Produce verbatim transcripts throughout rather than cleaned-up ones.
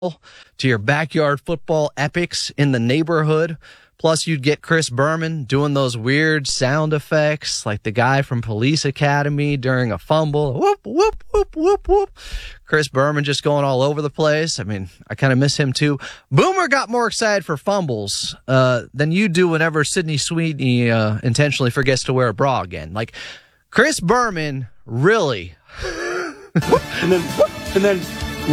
to your backyard football epics in the neighborhood. Plus, you'd get Chris Berman doing those weird sound effects like the guy from Police Academy during a fumble. Whoop, whoop, whoop, whoop, whoop. Chris Berman just going all over the place. I mean, I kind of miss him too. Boomer got more excited for fumbles uh, than you do whenever Sydney Sweeney uh, intentionally forgets to wear a bra again. Like, Chris Berman really... and then... And then...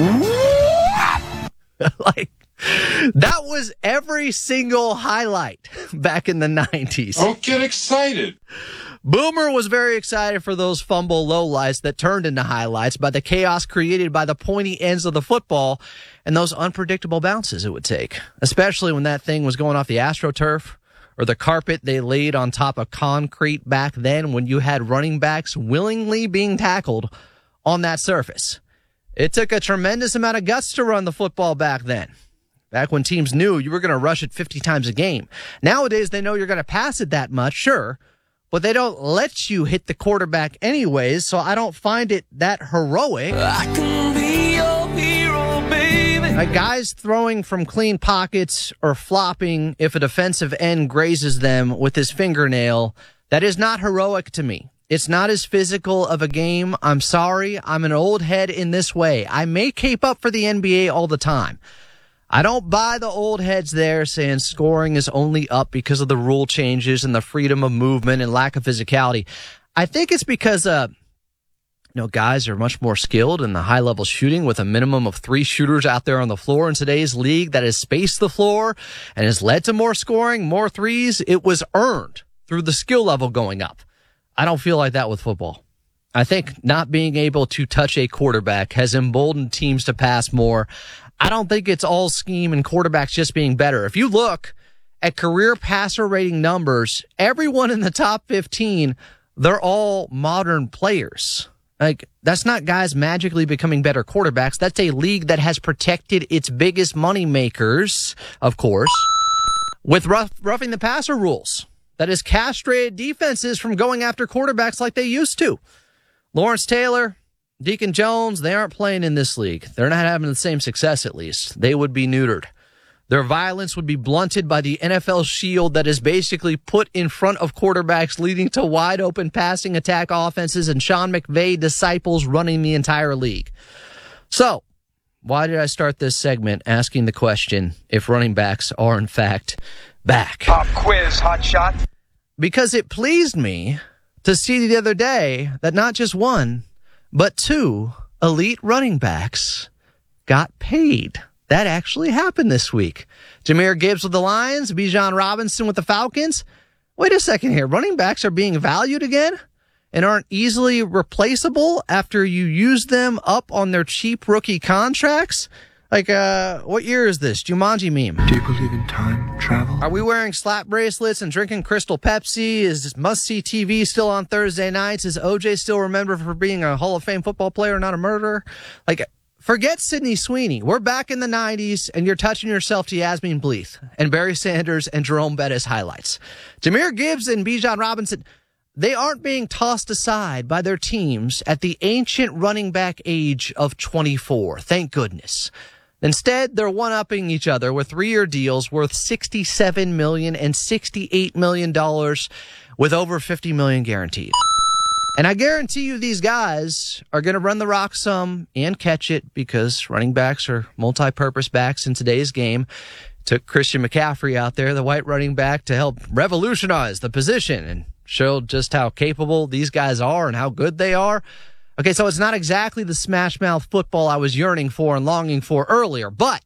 like... That was every single highlight back in the nineties. Don't get excited. Boomer was very excited for those fumble lowlights that turned into highlights by the chaos created by the pointy ends of the football and those unpredictable bounces it would take, especially when that thing was going off the AstroTurf or the carpet they laid on top of concrete back then when you had running backs willingly being tackled on that surface. It took a tremendous amount of guts to run the football back then. Back when teams knew you were going to rush it fifty times a game. Nowadays, they know you're going to pass it that much, sure, but they don't let you hit the quarterback anyways, so I don't find it that heroic. I can be your hero, baby. Like guys throwing from clean pockets or flopping if a defensive end grazes them with his fingernail, that is not heroic to me. It's not as physical of a game. I'm sorry. I'm an old head in this way. I may cape up for the N B A all the time. I don't buy the old heads there saying scoring is only up because of the rule changes and the freedom of movement and lack of physicality. I think it's because, uh, you know, guys are much more skilled in the high-level shooting with a minimum of three shooters out there on the floor in today's league that has spaced the floor and has led to more scoring, more threes. It was earned through the skill level going up. I don't feel like that with football. I think not being able to touch a quarterback has emboldened teams to pass more. I don't think it's all scheme and quarterbacks just being better. If you look at career passer rating numbers, everyone in the top fifteen, they're all modern players. Like, that's not guys magically becoming better quarterbacks. That's a league that has protected its biggest money makers, of course, with rough, roughing the passer rules. That has castrated defenses from going after quarterbacks like they used to. Lawrence Taylor, Deacon Jones, they aren't playing in this league. They're not having the same success, at least. They would be neutered. Their violence would be blunted by the N F L shield that is basically put in front of quarterbacks, leading to wide-open passing attack offenses and Sean McVay disciples running the entire league. So, why did I start this segment asking the question if running backs are, in fact, back? Pop quiz, hot shot. Because it pleased me to see the other day that not just one, but two elite running backs got paid. That actually happened this week. Jahmyr Gibbs with the Lions, Bijan Robinson with the Falcons. Wait a second here. Running backs are being valued again and aren't easily replaceable after you use them up on their cheap rookie contracts? Like, uh, what year is this? Jumanji meme. Do you believe in time travel? Are we wearing slap bracelets and drinking Crystal Pepsi? Is must-see T V still on Thursday nights? Is O J still remembered for being a Hall of Fame football player, not a murderer? Like, forget Sydney Sweeney. We're back in the nineties, and you're touching yourself to Yasmine Bleeth and Barry Sanders and Jerome Bettis highlights. Jahmyr Gibbs and Bijan Robinson, they aren't being tossed aside by their teams at the ancient running back age of twenty-four. Thank goodness. Instead, they're one-upping each other with three-year deals worth sixty-seven million dollars and sixty-eight million dollars with over fifty million dollars guaranteed. And I guarantee you these guys are going to run the rock some and catch it because running backs are multi-purpose backs in today's game. Took Christian McCaffrey out there, the white running back, to help revolutionize the position and show just how capable these guys are and how good they are. Okay, so it's not exactly the smash mouth football I was yearning for and longing for earlier, but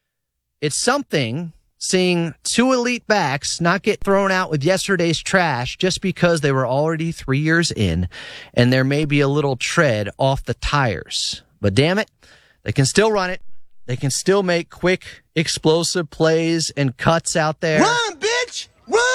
it's something seeing two elite backs not get thrown out with yesterday's trash just because they were already three years in and there may be a little tread off the tires. But damn it, they can still run it. They can still make quick, explosive plays and cuts out there. Run, bitch!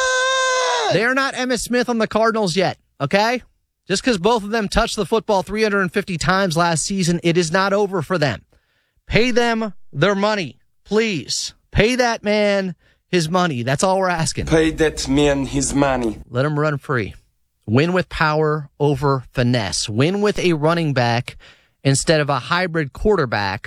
Run! They are not Emmitt Smith on the Cardinals yet, okay? Just because both of them touched the football three hundred fifty times last season, it is not over for them. Pay them their money, please. Pay that man his money. That's all we're asking. Pay that man his money. Let him run free. Win with power over finesse. Win with a running back instead of a hybrid quarterback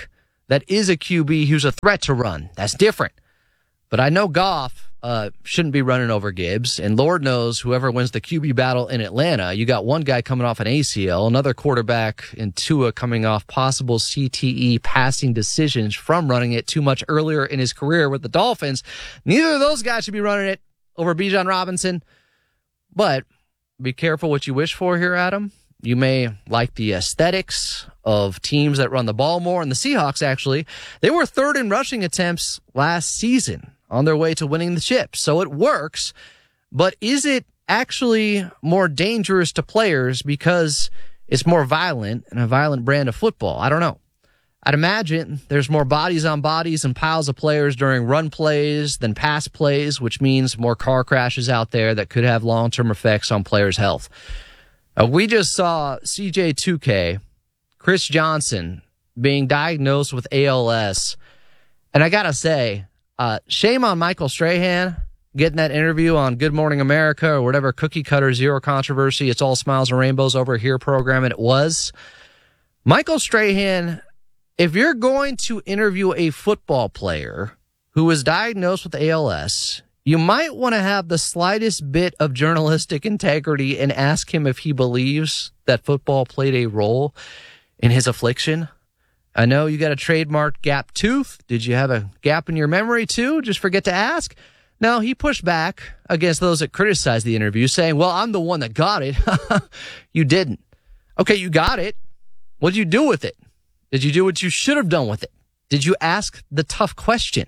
that is a Q B who's a threat to run. That's different. But I know Goff uh, shouldn't be running over Gibbs, and Lord knows whoever wins the Q B battle in Atlanta, you got one guy coming off an A C L, another quarterback in Tua coming off possible C T E passing decisions from running it too much earlier in his career with the Dolphins. Neither of those guys should be running it over Bijan Robinson. But be careful what you wish for here, Adam. You may like the aesthetics of teams that run the ball more. And the Seahawks, actually, they were third in rushing attempts last season on their way to winning the chip. So it works. But is it actually more dangerous to players because it's more violent and a violent brand of football? I don't know. I'd imagine there's more bodies on bodies and piles of players during run plays than pass plays, which means more car crashes out there that could have long-term effects on players' health. Uh, we just saw C J two K, Chris Johnson, being diagnosed with A L S. And I got to say, uh, shame on Michael Strahan getting that interview on Good Morning America or whatever cookie cutter zero controversy, it's all smiles and rainbows over here program it was. Michael Strahan, if you're going to interview a football player who is diagnosed with A L S, you might want to have the slightest bit of journalistic integrity and ask him if he believes that football played a role in his affliction. I know you got a trademark gap tooth. Did you have a gap in your memory too? Just forget to ask. No, he pushed back against those that criticized the interview, saying, well, I'm the one that got it. You didn't. Okay, you got it. What did you do with it? Did you do what you should have done with it? Did you ask the tough question?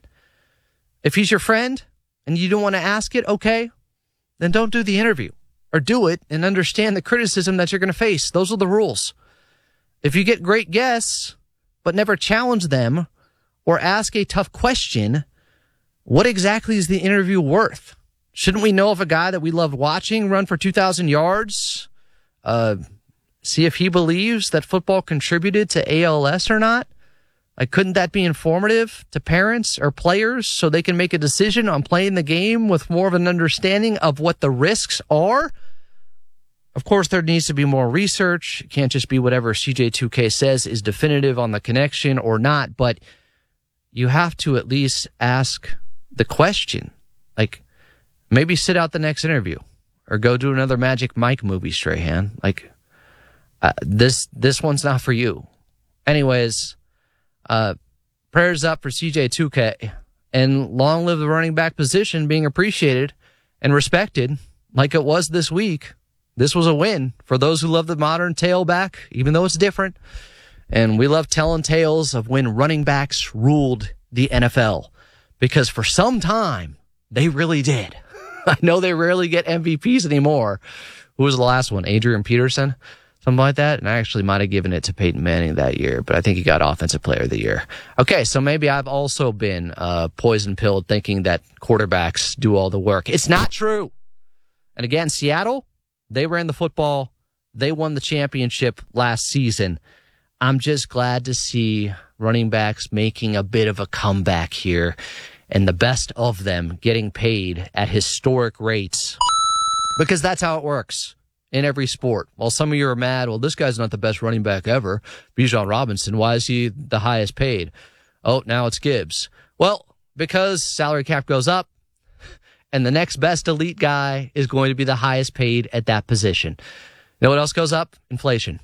If he's your friend and you don't want to ask it, okay, then don't do the interview. Or do it and understand the criticism that you're going to face. Those are the rules. If you get great guests, but never challenge them or ask a tough question, what exactly is the interview worth? Shouldn't we know if a guy that we loved watching run for two thousand yards, uh, see if he believes that football contributed to A L S or not? Like, couldn't that be informative to parents or players so they can make a decision on playing the game with more of an understanding of what the risks are? Of course, there needs to be more research. It can't just be whatever C J two K says is definitive on the connection or not, but you have to at least ask the question. Like, maybe sit out the next interview or go do another Magic Mike movie, Strahan. Like, uh, this this one's not for you. Anyways, uh, prayers up for C J two K, and long live the running back position being appreciated and respected like it was this week. This was a win for those who love the modern tailback, even though it's different. And we love telling tales of when running backs ruled the N F L, because for some time they really did. I know they rarely get M V Ps anymore. Who was the last one? Adrian Peterson? Something like that. And I actually might have given it to Peyton Manning that year, but I think he got Offensive Player of the Year. Okay, so maybe I've also been uh, poison-pilled thinking that quarterbacks do all the work. It's not true. And again, Seattle, they ran the football. They won the championship last season. I'm just glad to see running backs making a bit of a comeback here, and the best of them getting paid at historic rates, because that's how it works in every sport. While some of you are mad, well, this guy's not the best running back ever, Bijan Robinson, why is he the highest paid? Oh, now it's Gibbs. Well, because salary cap goes up, and the next best elite guy is going to be the highest paid at that position. You know what else goes up? Inflation.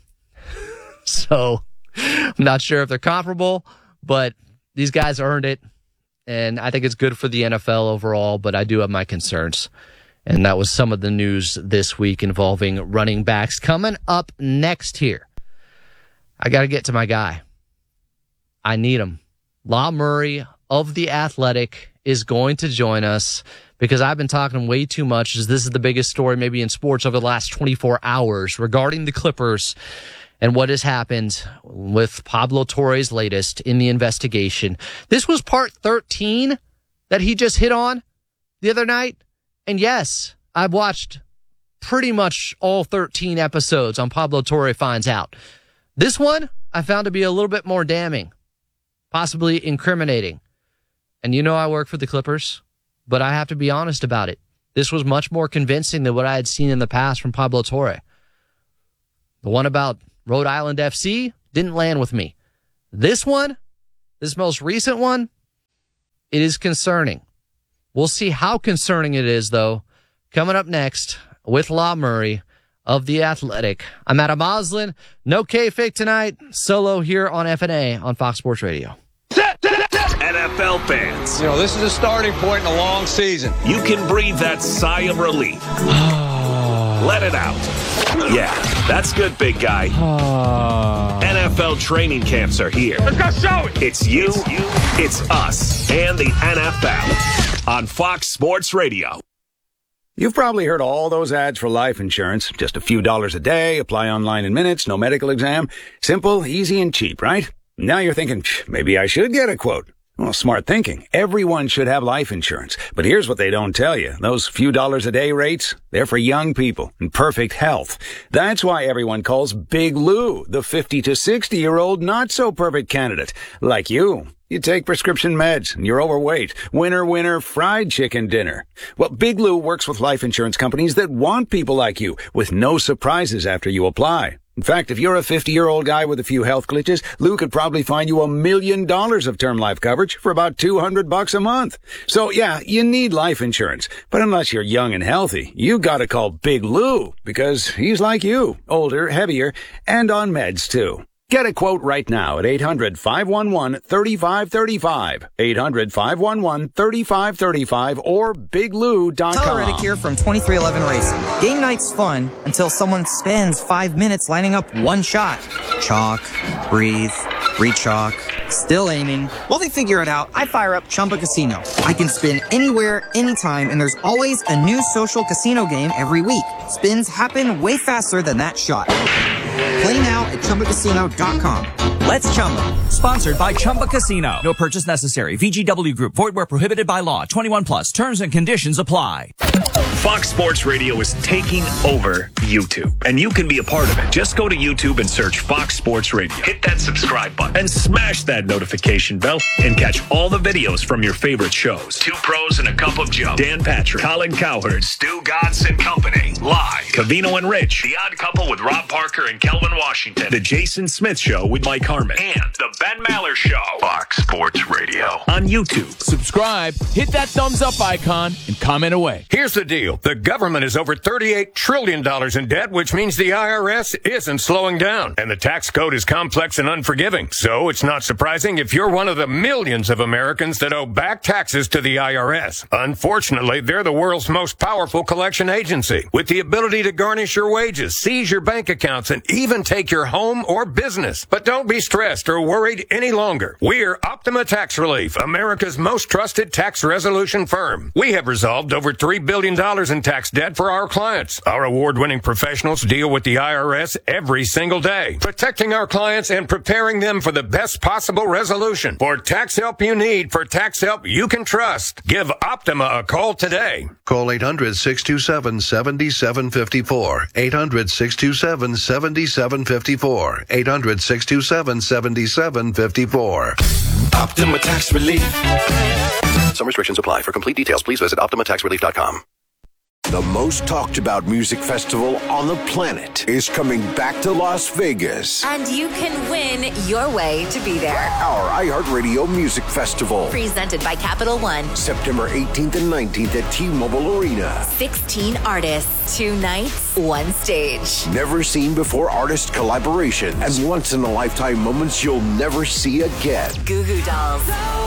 So I'm not sure if they're comparable, but these guys earned it, and I think it's good for the N F L overall, but I do have my concerns. And that was some of the news this week involving running backs. Coming up next here, I got to get to my guy. I need him. La Murray of The Athletic is going to join us, because I've been talking way too much, as this is the biggest story maybe in sports over the last twenty-four hours regarding the Clippers and what has happened with Pablo Torre's latest in the investigation. This was part thirteen that he just hit on the other night. And yes, I've watched pretty much all thirteen episodes on Pablo Torre Finds Out. This one I found to be a little bit more damning, possibly incriminating. And you know I work for the Clippers, but I have to be honest about it. This was much more convincing than what I had seen in the past from Pablo Torre. The one about Rhode Island F C didn't land with me. This one, This most recent one, it is concerning. We'll see how concerning it is, though, coming up next with La Murray of The Athletic. I'm Adam Oslin. No K-Fake tonight. Solo here on F N A on Fox Sports Radio. N F L fans, you know, this is a starting point in a long season. You can breathe that sigh of relief. Let it out. Yeah, that's good, big guy. N F L training camps are here. Let's go show it. It's you, it's you, it's us, and the N F L on Fox Sports Radio. You've probably heard all those ads for life insurance. Just a few dollars a day, apply online in minutes, no medical exam. Simple, easy, and cheap, right? Now you're thinking, maybe I should get a quote. Well, smart thinking. Everyone should have life insurance. But here's what they don't tell you. Those few dollars a day rates, they're for young people in perfect health. That's why everyone calls Big Lou the fifty to sixty year old not so perfect candidate. Like you. You take prescription meds and you're overweight. Winner, winner, fried chicken dinner. Well, Big Lou works with life insurance companies that want people like you with no surprises after you apply. In fact, if you're a fifty-year-old guy with a few health glitches, Lou could probably find you a million dollars of term life coverage for about two hundred bucks a month. So yeah, you need life insurance. But unless you're young and healthy, you gotta call Big Lou because he's like you, older, heavier, and on meds too. Get a quote right now at eight hundred, five one one, three five three five, eight hundred, five one one, three five three five, or big lou dot com. Tyler Reddick here from twenty-three eleven Racing. Game night's fun until someone spends five minutes lining up one shot. Chalk, breathe, re-chalk, still aiming. While they figure it out, I fire up Chumba Casino. I can spin anywhere, anytime, and there's always a new social casino game every week. Spins happen way faster than that shot. Play now at Chumba Casino dot com. Let's Chumba. Sponsored by Chumba Casino. No purchase necessary. V G W Group. Void where prohibited by law. twenty-one plus. Terms and conditions apply. Fox Sports Radio is taking over YouTube, and you can be a part of it. Just go to YouTube and search Fox Sports Radio. Hit that subscribe button and smash that notification bell and catch all the videos from your favorite shows. Two Pros and a Cup of Joe. Dan Patrick, Colin Cowherd, Stu Godson Company. Live. Cavino and Rich. The Odd Couple with Rob Parker and Kelvin Washington. The Jason Smith Show with Mike Harmon. And The Ben Maller Show. Fox Sports Radio. On YouTube. Subscribe, hit that thumbs up icon, and comment away. Here's the deal. The government is over thirty-eight trillion dollars in debt, which means the I R S isn't slowing down. And the tax code is complex and unforgiving. So it's not surprising if you're one of the millions of Americans that owe back taxes to the I R S. Unfortunately, they're the world's most powerful collection agency, with the ability to garnish your wages, seize your bank accounts, and even take your home or business. But don't be stressed or worried any longer. We're Optima Tax Relief, America's most trusted tax resolution firm. We have resolved over three billion dollars in tax debt for our clients. Our award-winning professionals deal with the I R S every single day, protecting our clients and preparing them for the best possible resolution. For tax help you need, for tax help you can trust, give Optima a call today. Call eight hundred, six two seven, seven seven five four, eight hundred, six two seven, seven seven five four, eight hundred, six two seven, seven seven five four. Optima Tax Relief. Some restrictions apply. For complete details, please visit optima tax relief dot com. The most talked about music festival on the planet is coming back to Las Vegas. And you can win your way to be there. Our iHeartRadio Music Festival. Presented by Capital One. September eighteenth and nineteenth at T-Mobile Arena. sixteen artists, two nights, one stage. Never seen before artist collaboration and once in a lifetime moments you'll never see again. Goo Goo Dolls.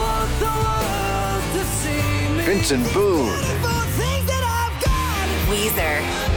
Vincent Boone. Weezer.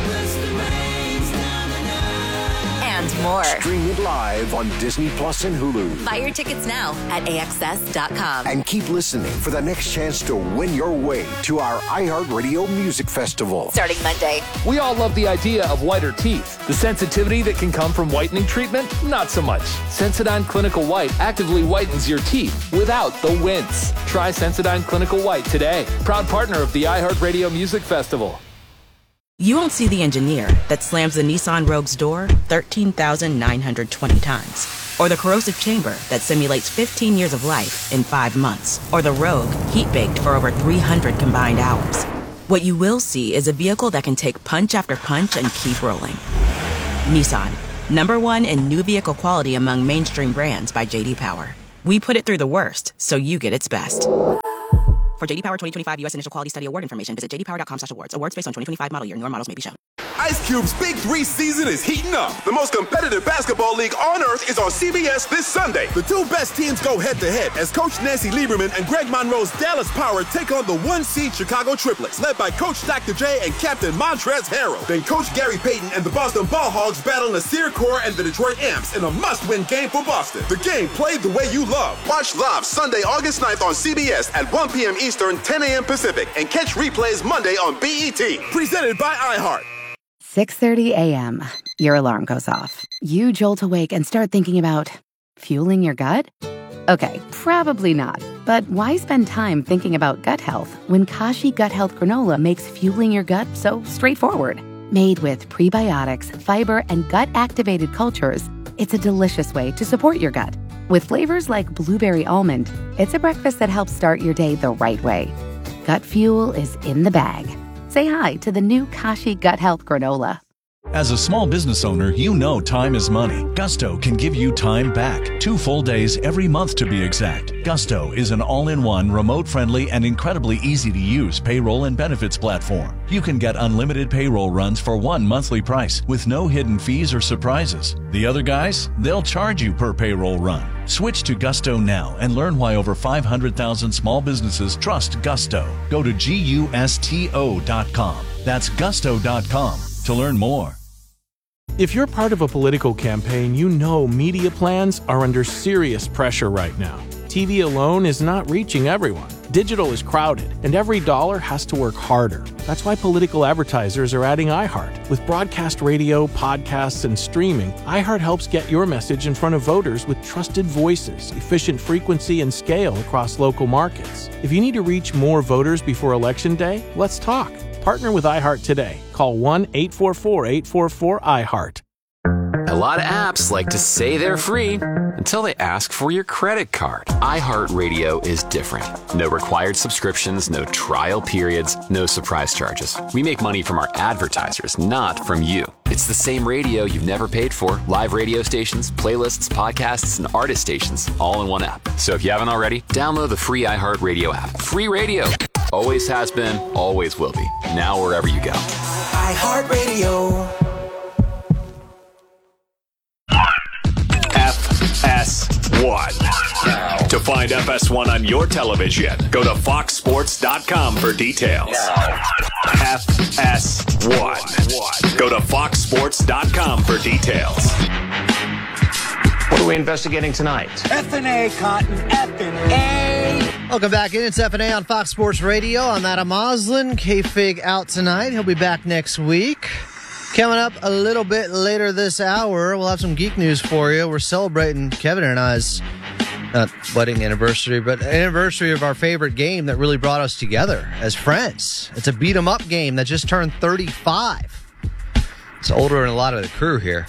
And more. Stream it live on Disney Plus and Hulu. Buy your tickets now at A X S dot com. And keep listening for the next chance to win your way to our iHeartRadio Music Festival. Starting Monday. We all love the idea of whiter teeth. The sensitivity that can come from whitening treatment, not so much. Sensodyne Clinical White actively whitens your teeth without the wince. Try Sensodyne Clinical White today. Proud partner of the iHeartRadio Music Festival. You won't see the engineer that slams the Nissan Rogue's door thirteen thousand nine hundred twenty times. Or the corrosive chamber that simulates fifteen years of life in five months. Or the Rogue heat-baked for over three hundred combined hours. What you will see is a vehicle that can take punch after punch and keep rolling. Nissan, number one in new vehicle quality among mainstream brands by J D Power. We put it through the worst, so you get its best. For J D Power twenty twenty-five U S Initial Quality Study Award information, visit j d power dot com slash awards. Awards based on twenty twenty-five model year. Newer models may be shown. Ice Cube's Big Three season is heating up. The most competitive basketball league on earth is on C B S this Sunday. The two best teams go head-to-head as Coach Nancy Lieberman and Greg Monroe's Dallas Power take on the one-seed Chicago Triplets, led by Coach Doctor J and Captain Montrezl Harrell. Then Coach Gary Payton and the Boston Ball Hogs battle Nasir Kaur and the Detroit Amps in a must-win game for Boston. The game played the way you love. Watch live Sunday, August ninth on C B S at one p.m. Eastern, ten a.m. Pacific, and catch replays Monday on B E T. Presented by iHeart. six thirty a.m. Your alarm goes off. You jolt awake and start thinking about fueling your gut? Okay, probably not. But why spend time thinking about gut health when Kashi Gut Health Granola makes fueling your gut so straightforward? Made with prebiotics, fiber, and gut-activated cultures, it's a delicious way to support your gut. With flavors like blueberry almond, it's a breakfast that helps start your day the right way. Gut fuel is in the bag. Say hi to the new Kashi Gut Health Granola. As a small business owner, you know time is money. Gusto can give you time back. Two full days every month to be exact. Gusto is an all-in-one, remote-friendly, and incredibly easy-to-use payroll and benefits platform. You can get unlimited payroll runs for one monthly price with no hidden fees or surprises. The other guys, they'll charge you per payroll run. Switch to Gusto now and learn why over five hundred thousand small businesses trust Gusto. Go to gusto dot com. That's gusto dot com to learn more. If you're part of a political campaign, you know media plans are under serious pressure right now. T V alone is not reaching everyone. Digital is crowded, and every dollar has to work harder. That's why political advertisers are adding iHeart. With broadcast radio, podcasts, and streaming, iHeart helps get your message in front of voters with trusted voices, efficient frequency, and scale across local markets. If you need to reach more voters before Election Day, let's talk. Partner with iHeart today. Call one eight four four, eight four four, I heart. A lot of apps like to say they're free until they ask for your credit card. iHeartRadio is different. No required subscriptions, no trial periods, no surprise charges. We make money from our advertisers, not from you. It's the same radio you've never paid for. Live radio stations, playlists, podcasts, and artist stations all in one app. So if you haven't already, download the free iHeartRadio app. Free radio. Always has been, always will be. Now wherever you go. iHeartRadio. F S one. To find F S one on your television, go to fox sports dot com for details. F S one. Go to fox sports dot com for details. What are we investigating tonight? F and A, Cotton. F and A. Welcome back in. It's F and A on Fox Sports Radio. I'm Adam Moslin. K-Fig out tonight. He'll be back next week. Coming up a little bit later this hour, we'll have some geek news for you. We're celebrating Kevin and I's not wedding anniversary, but anniversary of our favorite game that really brought us together as friends. It's a beat 'em up game that just turned thirty-five. It's older than a lot of the crew here.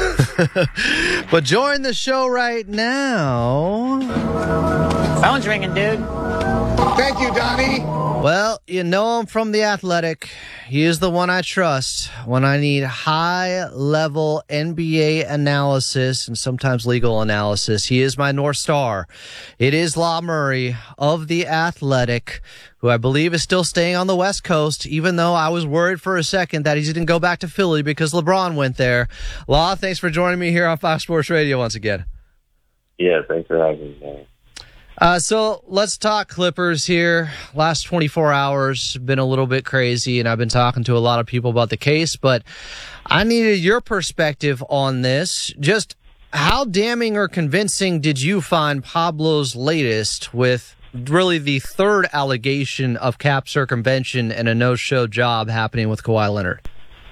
But join the show right now. Phone's ringing, dude. Thank you, Donnie. Well, you know him from The Athletic. He is the one I trust when I need high-level N B A analysis and sometimes legal analysis. He is my North Star. It is Law Murray of The Athletic, who I believe is still staying on the West Coast, even though I was worried for a second that he didn't go back to Philly because LeBron went there. Law, thanks for joining me here on Fox Sports Radio once again. Yeah, thanks for having me, man. Uh, so let's talk Clippers here. Last twenty-four hours been a little bit crazy, and I've been talking to a lot of people about the case, but I needed your perspective on this. Just how damning or convincing did you find Pablo's latest with really the third allegation of cap circumvention and a no-show job happening with Kawhi Leonard?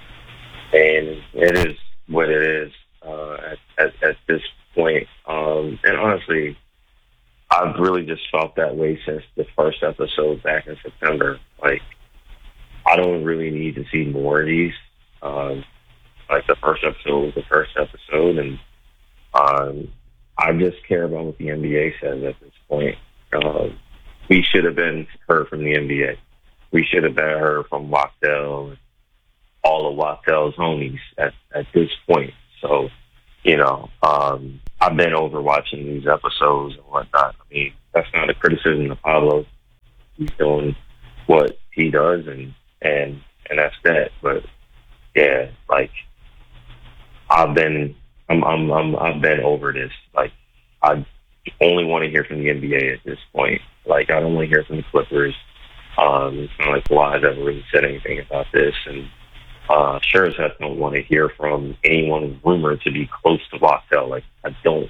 And it is what it is uh, at, at, at this point. Um, and honestly, I've really just felt that way since the first episode back in September. Like, I don't really need to see more of these. Um, like, the first episode was the first episode, and um, I just care about what the N B A says at this point. Um, we should have been heard from the N B A. We should have been heard from Wachtell and all of Wachtel's homies at, at this point. So you know, um, I've been over watching these episodes and whatnot. I mean, that's not a criticism of Pablo. He's doing what he does, and and and that's that. But yeah, like I've been, I'm, I'm, I'm I've been over this. Like I only want to hear from the N B A at this point. Like I don't want to hear from the Clippers. Um, it's not like Kawhi's ever really said anything about this, and uh, sure as heck don't want to hear from anyone rumored to be close to Vassell. Like I don't,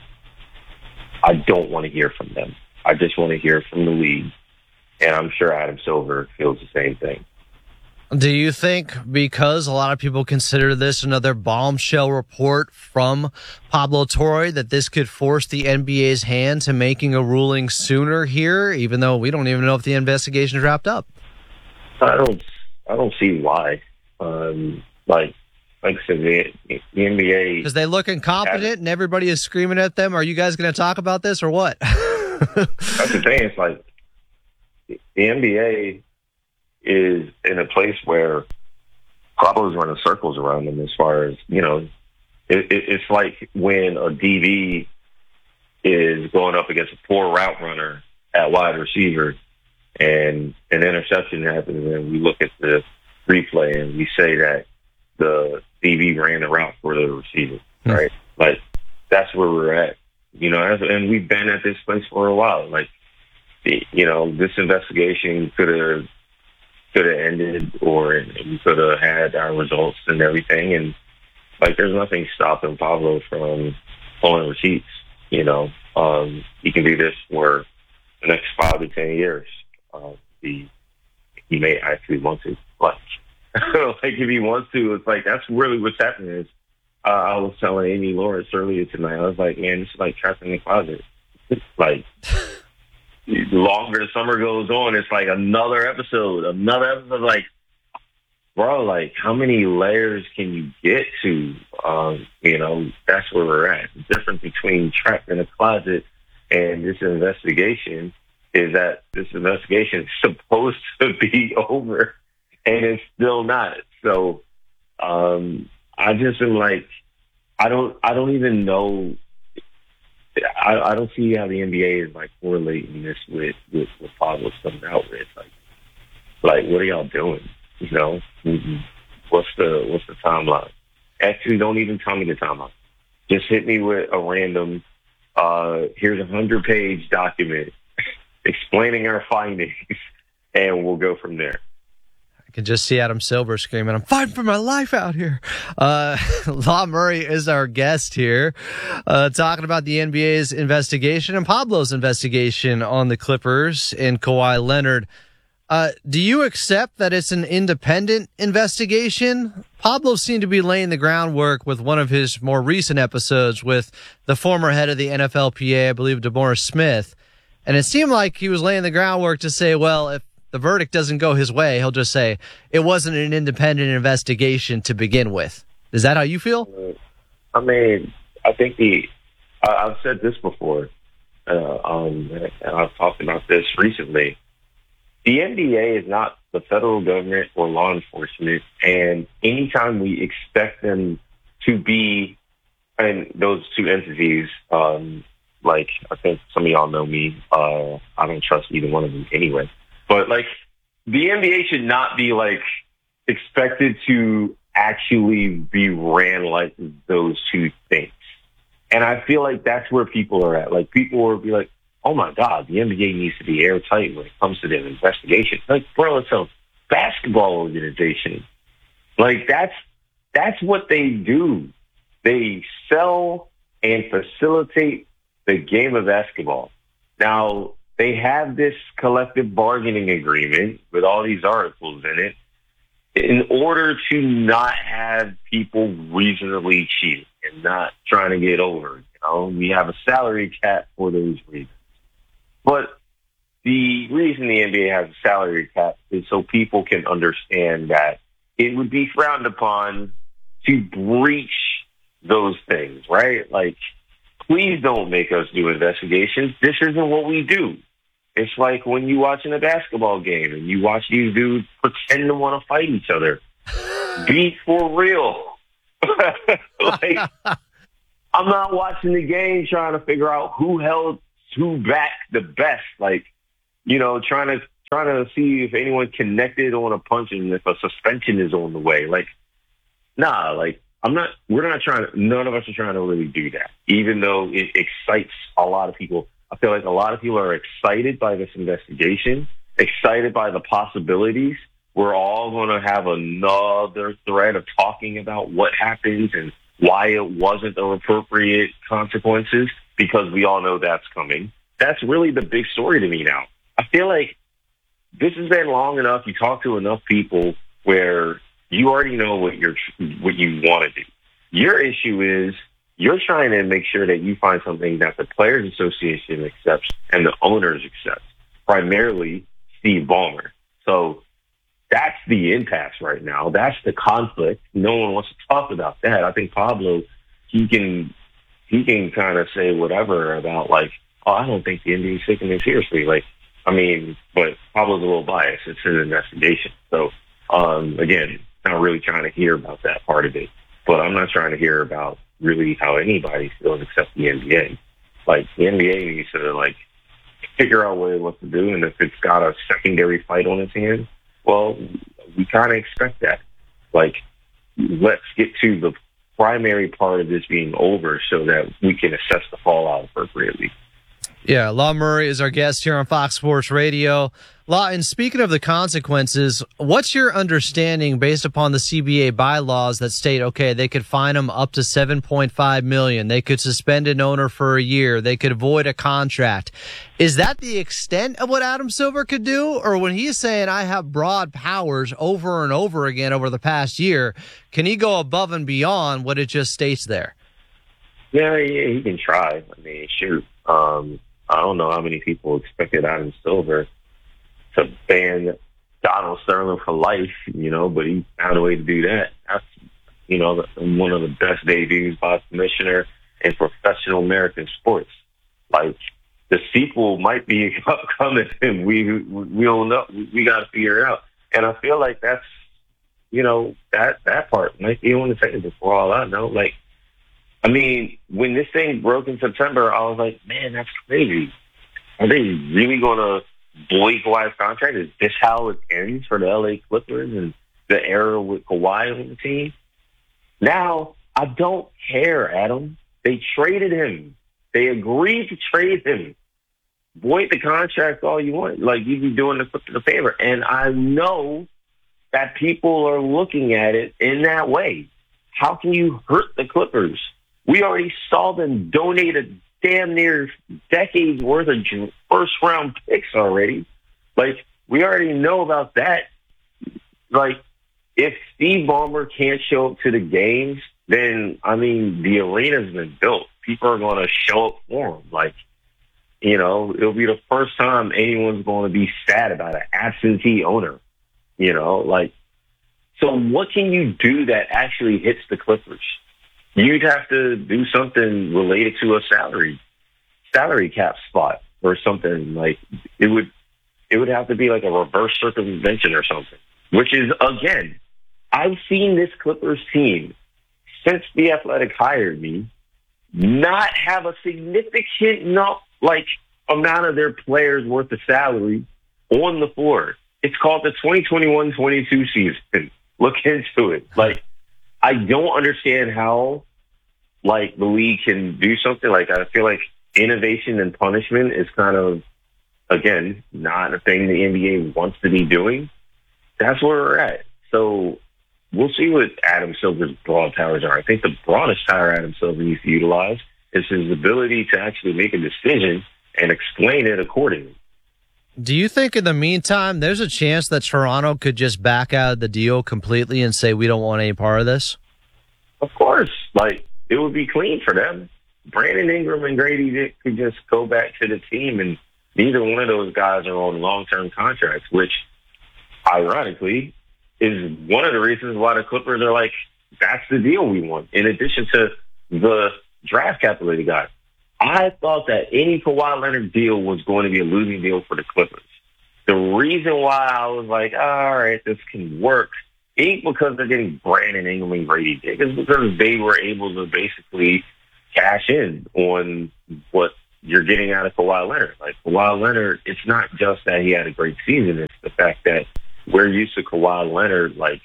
I don't want to hear from them. I just want to hear from the league, and I'm sure Adam Silver feels the same thing. Do you think because a lot of people consider this another bombshell report from Pablo Torre that this could force the N B A's hand to making a ruling sooner here, even though we don't even know if the investigation is wrapped up? I don't, I don't see why. Um, like, like I said, the, the N B A because they look incompetent and everybody is screaming at them. Are you guys going to talk about this or what? That's the thing. It's like the N B A is in a place where Pablo's running circles around them as far as, you know, it, it, it's like when a D B is going up against a poor route runner at wide receiver and an interception happens and we look at the replay and we say that the D B ran the route for the receiver, mm-hmm. right? Like, that's where we're at, you know, as, and we've been at this place for a while. Like, you know, this investigation could have could have ended, or we could have had our results and everything. And like, there's nothing stopping Pablo from pulling receipts. You know, um, he can do this for the next five to ten years. Uh, he he may actually want to. Like, like if he wants to, it's like that's really what's happening. Is uh, I was telling Amy Lawrence earlier tonight. I was like, man, this is like trapped in the closet. Like. The longer the summer goes on, it's like another episode, another episode. Like, bro, like, how many layers can you get to? Um, you know, that's where we're at. The difference between trapped in a closet and this investigation is that this investigation is supposed to be over, and it's still not. So, um, I just am like, I don't, I don't even know. I, I don't see how the N B A is like correlating this with with what Pablo's coming out with. Like, like what are y'all doing? You know, mm-hmm. what's the what's the timeline? Actually, don't even tell me the timeline. Just hit me with a random. Uh, here's a hundred page document explaining our findings, and we'll go from there. I can just see Adam Silver screaming, I'm fighting for my life out here. Uh, Law Murray is our guest here, uh, talking about the N B A's investigation and Pablo's investigation on the Clippers and Kawhi Leonard. Uh, do you accept that it's an independent investigation? Pablo seemed to be laying the groundwork with one of his more recent episodes with the former head of the N F L P A, I believe DeMaurice Smith. And it seemed like he was laying the groundwork to say, well, if the verdict doesn't go his way, he'll just say it wasn't an independent investigation to begin with. Is that how you feel? I mean, I think the I, I've said this before, uh, um, and I've talked about this recently. The N B A is not the federal government or law enforcement, and anytime we expect them to be, and those two entities, um, like I think some of y'all know me, uh, I don't trust either one of them anyway. But, like, the N B A should not be, like, expected to actually be ran like those two things. And I feel like that's where people are at. Like, people will be like, oh, my God, the N B A needs to be airtight when it comes to their investigation. Like, bro, it's a basketball organization. Like, that's that's what they do. They sell and facilitate the game of basketball. Now, they have this collective bargaining agreement with all these articles in it in order to not have people reasonably cheating and not trying to get over. You know, we have a salary cap for those reasons. But the reason the N B A has a salary cap is so people can understand that it would be frowned upon to breach those things, right? Like, please don't make us do investigations. This isn't what we do. It's like when you watching a basketball game and you watch these dudes pretend to want to fight each other. Be for real. Like, I'm not watching the game trying to figure out who held who back the best. Like, you know, trying to trying to see if anyone connected on a punch and if a suspension is on the way. Like, nah, like I'm not. We're not trying to. None of us are trying to really do that, even though it excites a lot of people. I feel like a lot of people are excited by this investigation, excited by the possibilities. We're all going to have another thread of talking about what happens and why it wasn't the appropriate consequences, because we all know that's coming. That's really the big story to me now. I feel like this has been long enough. You talk to enough people where you already know what you're, what you want to do. Your issue is you're trying to make sure that you find something that the Players Association accepts and the owners accept, primarily Steve Ballmer. So that's the impasse right now. That's the conflict. No one wants to talk about that. I think Pablo, he can he can kind of say whatever about, like, oh, I don't think the N B A is taking it seriously. Like, I mean, but Pablo's a little biased. It's an investigation. So, um, again, not really trying to hear about that part of it. But I'm not trying to hear about really how anybody feels except the N B A. Like, the N B A needs to, like, figure out what it wants to do, and if it's got a secondary fight on its hands, well, we kind of expect that. Like, let's get to the primary part of this being over so that we can assess the fallout appropriately. Yeah, Law Murray is our guest here on Fox Sports Radio. Law, and speaking of the consequences, what's your understanding based upon the C B A bylaws that state, okay, they could fine them up to seven point five million dollars, they could suspend an owner for a year, they could void a contract. Is that the extent of what Adam Silver could do? Or when he's saying I have broad powers over and over again over the past year, can he go above and beyond what it just states there? Yeah, yeah, he can try. I mean, shoot. Um, I don't know how many people expected Adam Silver to ban Donald Sterling for life, you know, but he found a way to do that. That's, you know, one of the best debuts by a commissioner in professional American sports. Like, the sequel might be upcoming, and we we don't know. We got to figure it out. And I feel like that's, you know, that that part might be on the table for all I know. Like, I mean, when this thing broke in September, I was like, man, that's crazy. Are they really going to void Kawhi's contract? Is this how it ends for the L A Clippers and the era with Kawhi on the team? Now, I don't care, Adam. They traded him. They agreed to trade him. Void the contract all you want. Like, you'd be doing the Clippers a favor. And I know that people are looking at it in that way. How can you hurt the Clippers? We already saw them donate a damn near decades worth of first round picks already. Like, we already know about that. Like, if Steve Ballmer can't show up to the games, then, I mean, the arena's been built. People are going to show up for him. Like, you know, it'll be the first time anyone's going to be sad about an absentee owner. You know, like, so what can you do that actually hits the Clippers? You'd have to do something related to a salary, salary cap spot or something. Like, it would, it would have to be like a reverse circumvention or something, which is, again, I've seen this Clippers team since The Athletic hired me not have a significant, no, like, amount of their players worth of salary on the floor. It's called the twenty twenty-one twenty-two season. Look into it. Like, I don't understand how, like, the league can do something. Like, I feel like innovation and punishment is kind of, again, not a thing the N B A wants to be doing. That's where we're at. So we'll see what Adam Silver's broad powers are. I think the broadest power Adam Silver needs to utilize is his ability to actually make a decision and explain it accordingly. Do you think in the meantime there's a chance that Toronto could just back out of the deal completely and say we don't want any part of this? Of course. Like, it would be clean for them. Brandon Ingram and Grady Dick could just go back to the team, and neither one of those guys are on long-term contracts, which, ironically, is one of the reasons why the Clippers are like, that's the deal we want, in addition to the draft capital they got. I thought that any Kawhi Leonard deal was going to be a losing deal for the Clippers. The reason why I was like, all right, this can work, ain't because they're getting Brandon Ingram and Grady Dick. It's because they were able to basically cash in on what you're getting out of Kawhi Leonard. Like, Kawhi Leonard, it's not just that he had a great season. It's the fact that we're used to Kawhi Leonard, like,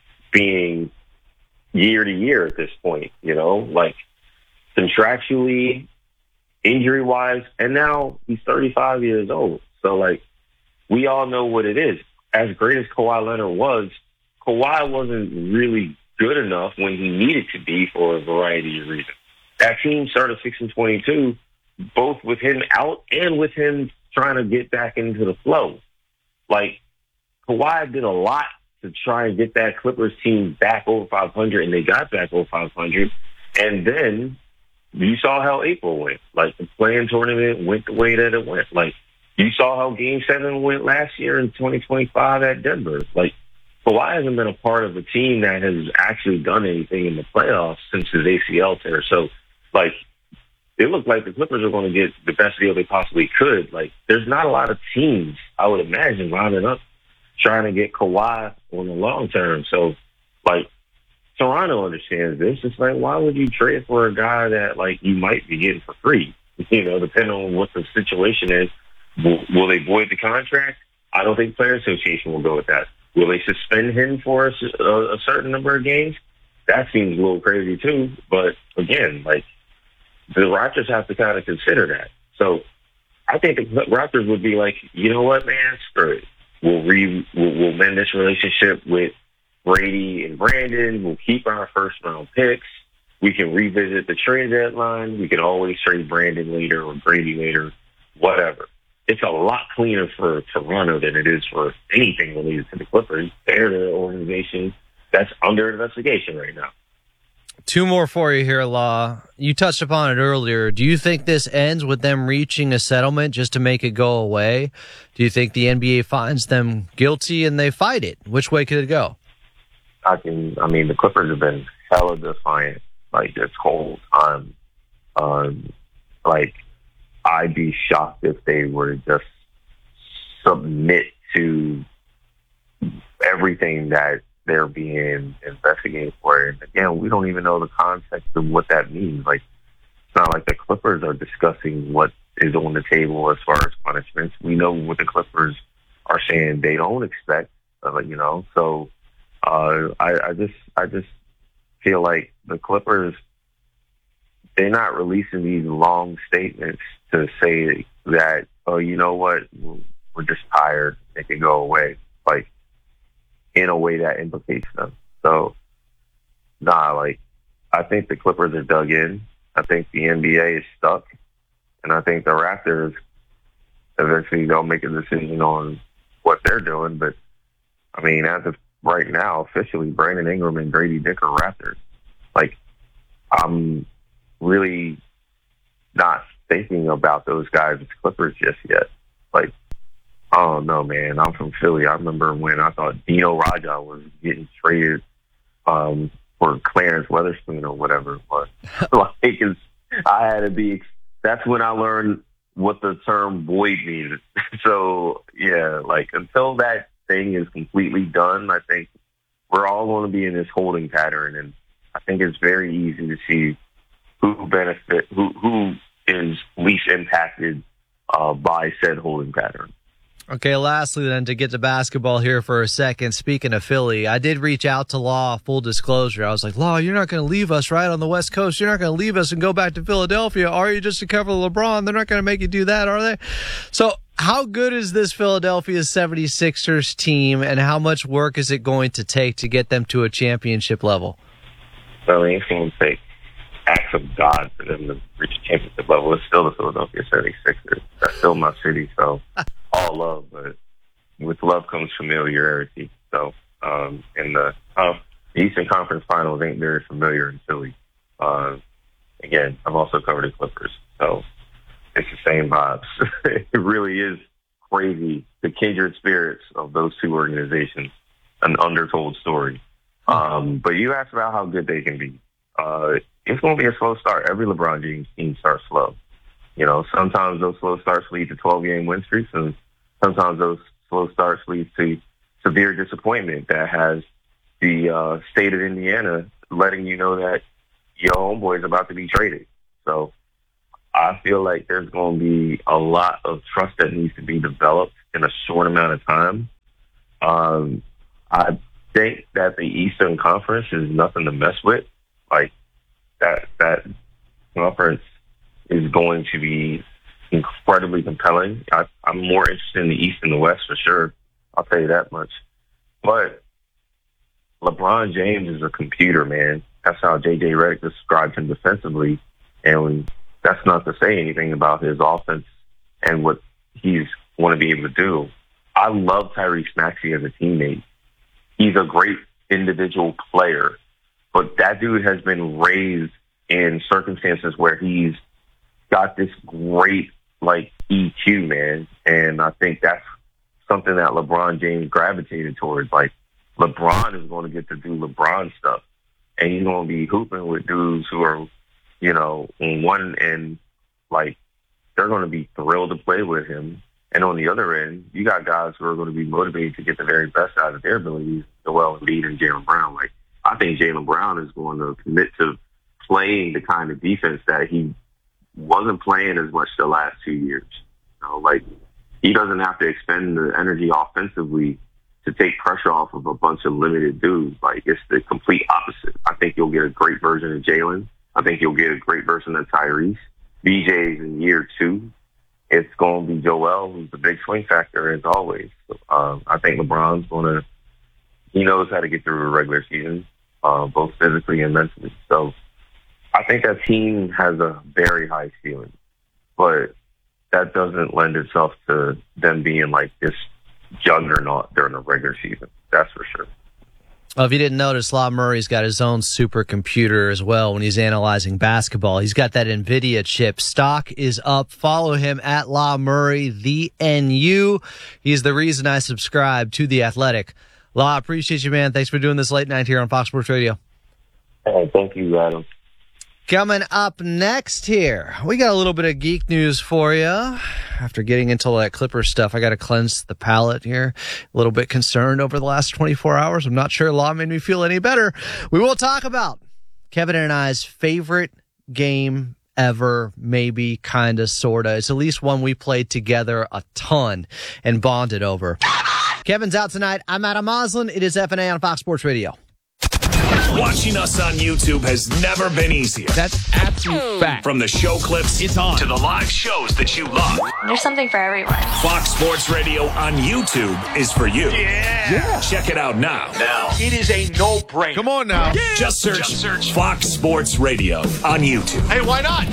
being year to year at this point, you know, like contractually, injury-wise, and now he's thirty-five years old. So, like, we all know what it is. As great as Kawhi Leonard was, Kawhi wasn't really good enough when he needed to be for a variety of reasons. That team started six and twenty-two, both with him out and with him trying to get back into the flow. Like, Kawhi did a lot to try and get that Clippers team back over five hundred, and they got back over five hundred. And then you saw how April went. Like, the play-in tournament went the way that it went. Like, you saw how Game seven went last year in twenty twenty-five at Denver. Like, Kawhi hasn't been a part of a team that has actually done anything in the playoffs since his A C L tear. So, like, it looked like the Clippers are going to get the best deal they possibly could. Like, there's not a lot of teams, I would imagine, lining up trying to get Kawhi on the long term. So, like, Toronto understands this. It's like, why would you trade for a guy that, like, you might be getting for free? You know, depending on what the situation is. Will, will they void the contract? I don't think Player Association will go with that. Will they suspend him for a, a, a certain number of games? That seems a little crazy, too. But, again, like, the Raptors have to kind of consider that. So I think the Raptors would be like, you know what, man, screw it. We'll, re, we'll, we'll mend this relationship with Brady and Brandon. We'll keep our first-round picks. We can revisit the trade deadline. We can always trade Brandon later or Brady later, whatever. It's a lot cleaner for Toronto than it is for anything related to the Clippers. They're the organization that's under investigation right now. Two more for you here, Law. You touched upon it earlier. Do you think this ends with them reaching a settlement just to make it go away? Do you think the N B A finds them guilty and they fight it? Which way could it go? I can. I mean, the Clippers have been hella defiant, like, this whole time. Um, like, I'd be shocked if they were to just submit to everything that they're being investigated for. And again, we don't even know the context of what that means. Like, it's not like the Clippers are discussing what is on the table as far as punishments. We know what the Clippers are saying they don't expect, uh, you know. So uh, I, I just, I just feel like the Clippers, they're not releasing these long statements to say that, oh, you know what, we're just tired, it can go away. Like, in a way that implicates them. So, nah, like, I think the Clippers are dug in. I think the N B A is stuck. And I think the Raptors eventually they'll make a decision on what they're doing. But, I mean, as of right now, officially, Brandon Ingram and Grady Dick are Raptors. Like, I'm really not thinking about those guys as Clippers just yet. Like, oh, no, man. I'm from Philly. I remember when I thought Dino Raja was getting traded um, for Clarence Weatherspoon or whatever it was. Like, it's, I had to be, that's when I learned what the term void means. So, yeah, like, until that thing is completely done, I think we're all going to be in this holding pattern. And I think it's very easy to see who benefit, who, who is least impacted uh, by said holding pattern. Okay, lastly then, to get to basketball here for a second, speaking of Philly, I did reach out to Law, full disclosure. I was like, Law, you're not going to leave us right on the West Coast. You're not going to leave us and go back to Philadelphia, are you, just to cover LeBron? They're not going to make you do that, are they? So how good is this Philadelphia seventy-sixers team, and how much work is it going to take to get them to a championship level? Well, it's going to take acts of God for them to reach championship level. It's still the Philadelphia seventy-sixers. That's still my city, so all love, but with love comes familiarity. So, um, in the, uh, the Eastern Conference Finals ain't very familiar in Philly. Uh, again, I've also covered the Clippers, so it's the same vibes. It really is crazy, the kindred spirits of those two organizations, an undertold story. Um, but you asked about how good they can be. Uh, it's going to be a slow start. Every LeBron James team starts slow. You know, sometimes those slow starts lead to twelve-game win streaks, and sometimes those slow starts lead to severe disappointment that has the uh, state of Indiana letting you know that your homeboy is about to be traded. So I feel like there's going to be a lot of trust that needs to be developed in a short amount of time. Um, I think that the Eastern Conference is nothing to mess with. Like, that that conference is going to be incredibly compelling. I, I'm more interested in the East than the West for sure. I'll tell you that much. But LeBron James is a computer, man. That's how J J Redick described him defensively. And that's not to say anything about his offense and what he's going to be able to do. I love Tyrese Maxey as a teammate. He's a great individual player, but that dude has been raised in circumstances where he's got this great, like, E Q, man. And I think that's something that LeBron James gravitated towards. Like, LeBron is going to get to do LeBron stuff, and he's going to be hooping with dudes who are, you know, on one end, like, they're going to be thrilled to play with him. And on the other end, you got guys who are going to be motivated to get the very best out of their abilities, Joel Embiid and Jaylen Brown. Like, I think Jaylen Brown is going to commit to playing the kind of defense that he wasn't playing as much the last two years. You know, like, he doesn't have to expend the energy offensively to take pressure off of a bunch of limited dudes. Like, it's the complete opposite. I think you'll get a great version of Jaylen. I think you'll get a great version of Tyrese. B J's in year two. It's going to be Joel, who's the big swing factor, as always. Um, I think LeBron's going to, he knows how to get through a regular season, uh, both physically and mentally. So I think that team has a very high ceiling, but that doesn't lend itself to them being like this juggernaut during the regular season. That's for sure. Well, if you didn't notice, La Murray's got his own supercomputer as well when he's analyzing basketball. He's got that NVIDIA chip. Stock is up. Follow him at La Murray, the N U. He's the reason I subscribe to The Athletic. La, appreciate you, man. Thanks for doing this late night here on Fox Sports Radio. Hey, thank you, Adam. Coming up next here, we got a little bit of geek news for you. After getting into all that Clipper stuff, I got to cleanse the palate here. A little bit concerned over the last twenty-four hours. I'm not sure Law made me feel any better. We will talk about Kevin and I's favorite game ever, maybe, kind of, sort of. It's at least one we played together a ton and bonded over. Kevin's out tonight. I'm Adam Moslin. It is F and A on Fox Sports Radio. Watching us on YouTube has never been easier. That's absolute fact. From the show clips it's on. to the live shows that you love. There's something for everyone. Fox Sports Radio on YouTube is for you. Yeah. yeah. Check it out now. Now. It is a no-brainer. Come on now. Yeah. Just search, Just search Fox Sports Radio on YouTube. Hey, why not?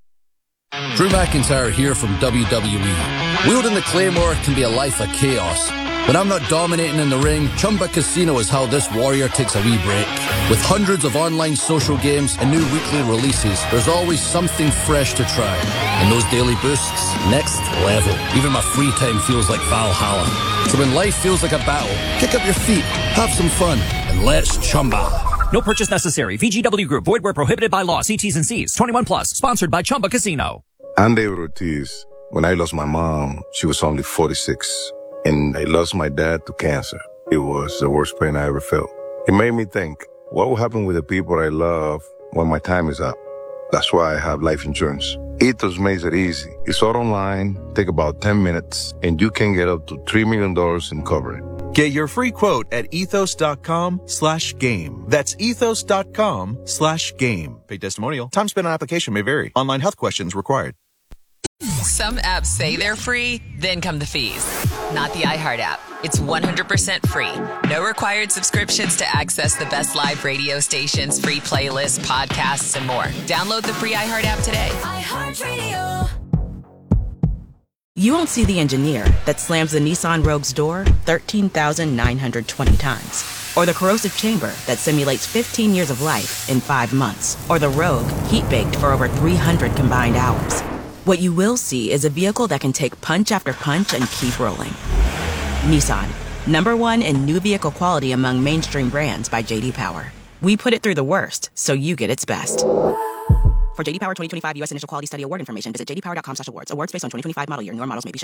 Drew McIntyre here from W W E. Wielding the Claymore can be a life of chaos. When I'm not dominating in the ring, Chumba Casino is how this warrior takes a wee break. With hundreds of online social games and new weekly releases, there's always something fresh to try. And those daily boosts, next level. Even my free time feels like Valhalla. So when life feels like a battle, kick up your feet, have some fun, and let's Chumba. No purchase necessary. V G W Group. Void where prohibited by law. See T's and C's. twenty-one plus. Sponsored by Chumba Casino. I'm David Ortiz. When I lost my mom, she was only forty-six. And I lost my dad to cancer. It was the worst pain I ever felt. It made me think, what will happen with the people I love when my time is up? That's why I have life insurance. Ethos makes it easy. It's all online, take about ten minutes, and you can get up to three million dollars in coverage. Get your free quote at ethos.com slash game. That's ethos.com slash game. Paid testimonial. Time spent on application may vary. Online health questions required. Some apps say they're free, then come the fees. Not the iHeart app. It's one hundred percent free. No required subscriptions to access the best live radio stations, free playlists, podcasts, and more. Download the free iHeart app today. iHeartRadio. You won't see the engineer that slams the Nissan Rogue's door thirteen thousand nine hundred twenty times. Or the corrosive chamber that simulates fifteen years of life in five months. Or the Rogue heat-baked for over three hundred combined hours. What you will see is a vehicle that can take punch after punch and keep rolling. Nissan, number one in new vehicle quality among mainstream brands by J D Power. We put it through the worst, so you get its best. For J D Power twenty twenty-five U S Initial Quality Study Award information, visit j d power dot com slash awards. Awards based on twenty twenty-five model year. Newer models may be shown.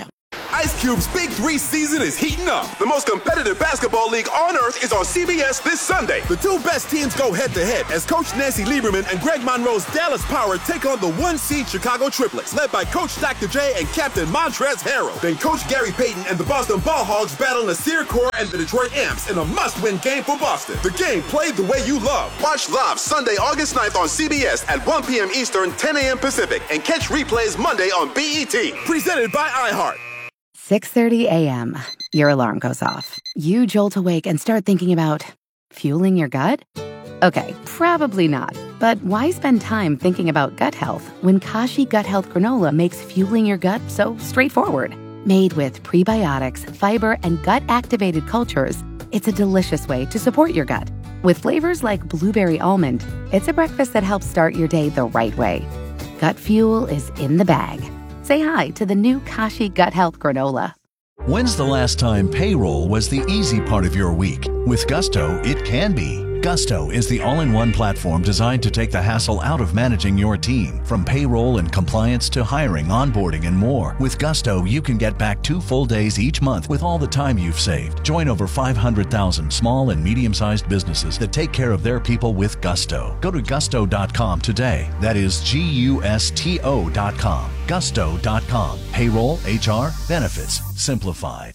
Ice Cube's Big Three season is heating up. The most competitive basketball league on earth is on C B S this Sunday. The two best teams go head-to-head as Coach Nancy Lieberman and Greg Monroe's Dallas Power take on the one-seed Chicago Triplets, led by Coach Doctor J and Captain Montrezl Harrell. Then Coach Gary Payton and the Boston Ball Hogs battle Nasir Kaur and the Detroit Amps in a must-win game for Boston. The game played the way you love. Watch live Sunday, August ninth on C B S at one p.m. Eastern, ten a.m. Pacific, and catch replays Monday on B E T. Presented by iHeart. six thirty a.m. Your alarm goes off. You jolt awake and start thinking about fueling your gut? Okay, probably not. But why spend time thinking about gut health when Kashi Gut Health Granola makes fueling your gut so straightforward? Made with prebiotics, fiber, and gut-activated cultures, it's a delicious way to support your gut. With flavors like blueberry almond, it's a breakfast that helps start your day the right way. Gut fuel is in the bag. Say hi to the new Kashi Gut Health Granola. When's the last time payroll was the easy part of your week? With Gusto, it can be. Gusto is the all-in-one platform designed to take the hassle out of managing your team. From payroll and compliance to hiring, onboarding, and more. With Gusto, you can get back two full days each month with all the time you've saved. Join over five hundred thousand small and medium-sized businesses that take care of their people with Gusto. Go to gusto dot com today. That is G U S T O dot com. gusto dot com. Payroll, H R, benefits, simplified.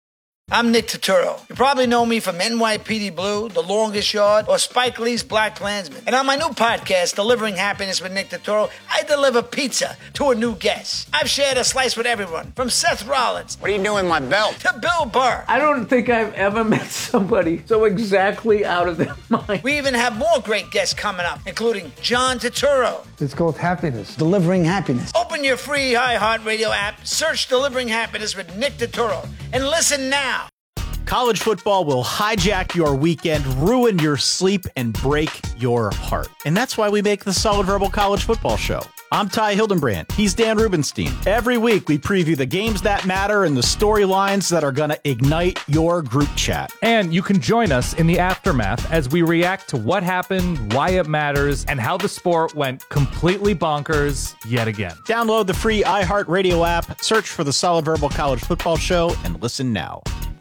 I'm Nick Turturro. You probably know me from N Y P D Blue, The Longest Yard, or Spike Lee's Black Klansman. And on my new podcast, Delivering Happiness with Nick Turturro, I deliver pizza to a new guest. I've shared a slice with everyone, from Seth Rollins. What are you doing, my belt? To Bill Burr. I don't think I've ever met somebody so exactly out of their mind. We even have more great guests coming up, including John Turturro. It's called Happiness. Delivering Happiness. Open your free iHeartRadio app, search Delivering Happiness with Nick Turturro, and listen now. College football will hijack your weekend, ruin your sleep, and break your heart. And that's why we make the Solid Verbal College Football Show. I'm Ty Hildenbrand. He's Dan Rubenstein. Every week, we preview the games that matter and the storylines that are going to ignite your group chat. And you can join us in the aftermath as we react to what happened, why it matters, and how the sport went completely bonkers yet again. Download the free iHeartRadio app, search for the Solid Verbal College Football Show, and listen now.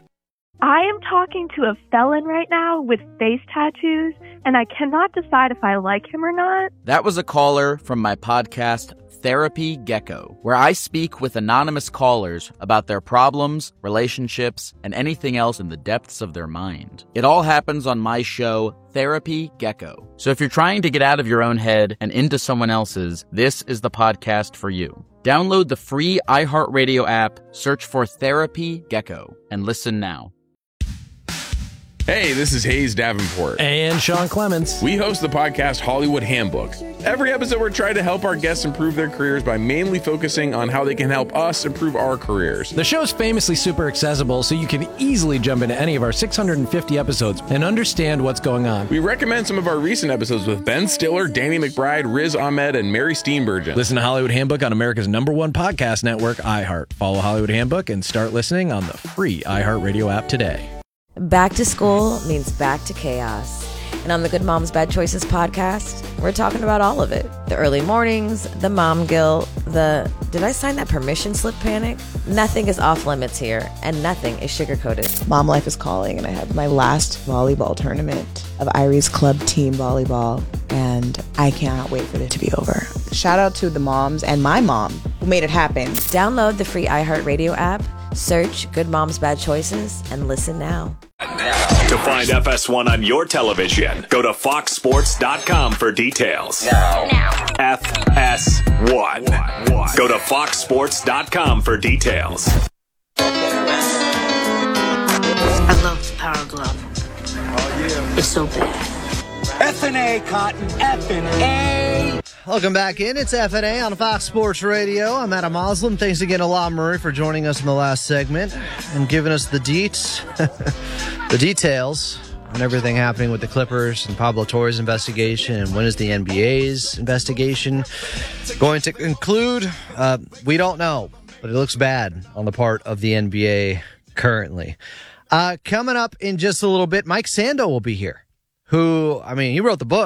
I am talking to a felon right now with face tattoos, and I cannot decide if I like him or not. That was a caller from my podcast, Therapy Gecko, where I speak with anonymous callers about their problems, relationships, and anything else in the depths of their mind. It all happens on my show, Therapy Gecko. So if you're trying to get out of your own head and into someone else's, this is the podcast for you. Download the free iHeartRadio app, search for Therapy Gecko, and listen now. Hey, this is Hayes Davenport. And Sean Clements. We host the podcast Hollywood Handbook. Every episode, we're trying to help our guests improve their careers by mainly focusing on how they can help us improve our careers. The show's famously super accessible, so you can easily jump into any of our six hundred fifty episodes and understand what's going on. We recommend some of our recent episodes with Ben Stiller, Danny McBride, Riz Ahmed, and Mary Steenburgen. Listen to Hollywood Handbook on America's number one podcast network, iHeart. Follow Hollywood Handbook and start listening on the free iHeartRadio app today. Back to school means back to chaos. And on the Good Moms Bad Choices podcast, we're talking about all of it. The early mornings, the mom guilt, the did I sign that permission slip panic? Nothing is off limits here, and nothing is sugar-coated. Mom life is calling, and I have my last volleyball tournament of Irie's club team volleyball, and I cannot wait for it to be over. Shout out to the moms and my mom who made it happen. Download the free iHeartRadio app, search Good Moms Bad Choices, and listen now. To find F S one on your television, go to fox sports dot com for details. Now. Now. F S one. Go to fox sports dot com for details. I love the Power Glove. Oh, yeah. It's so bad. F and A, Cotton. F and A. Welcome back in. It's F and A on Fox Sports Radio. I'm Adam Moslem. Thanks again to La Murray for joining us in the last segment and giving us the deets, the details on everything happening with the Clippers and Pablo Torre's investigation and when is the N B A's investigation going to conclude. Uh, we don't know, but it looks bad on the part of the N B A currently. Uh, coming up in just a little bit, Mike Sando will be here, who, I mean, he wrote the book